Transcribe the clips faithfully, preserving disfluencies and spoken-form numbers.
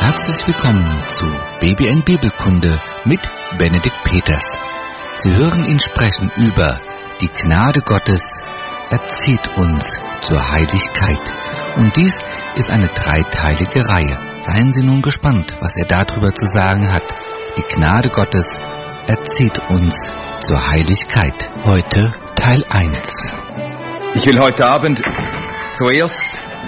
Herzlich willkommen zu B B N Bibelkunde mit Benedikt Peters. Sie hören ihn sprechen über die Gnade Gottes erzieht uns zur Heiligkeit. Und dies ist eine dreiteilige Reihe. Seien Sie nun gespannt, was er darüber zu sagen hat. Die Gnade Gottes erzieht uns zur Heiligkeit. Heute Teil eins. Ich will heute Abend zuerst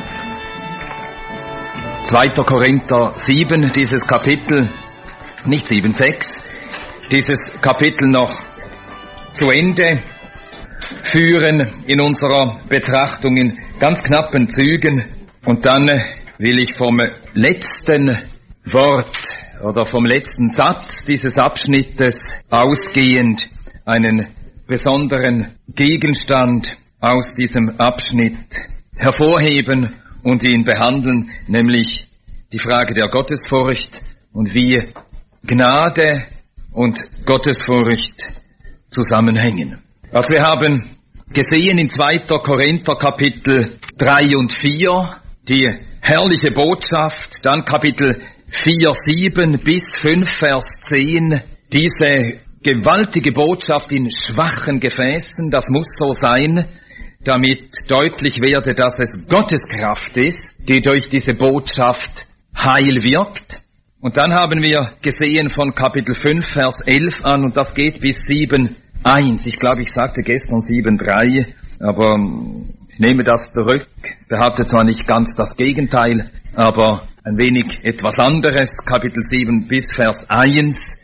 zweiter Korinther sieben, dieses Kapitel, nicht sieben, sechs, dieses Kapitel noch zu Ende führen in unserer Betrachtung in ganz knappen Zügen. Und dann will ich vom letzten Wort oder vom letzten Satz dieses Abschnittes ausgehend einen besonderen Gegenstand aus diesem Abschnitt hervorheben und ihn behandeln, nämlich die Frage der Gottesfurcht und wie Gnade und Gottesfurcht zusammenhängen. Also wir haben gesehen in zweiter Korinther Kapitel drei und vier die herrliche Botschaft, dann Kapitel vier, sieben bis fünf, Vers zehn, diese gewaltige Botschaft in schwachen Gefäßen, das muss so sein, damit deutlich werde, dass es Gottes Kraft ist, die durch diese Botschaft Heil wirkt. Und dann haben wir gesehen von Kapitel fünf, Vers elf an, und das geht bis sieben, eins. Ich glaube, ich sagte gestern sieben, drei, aber ich nehme das zurück, behaupte zwar nicht ganz das Gegenteil, aber ein wenig etwas anderes. Kapitel sieben bis Vers eins.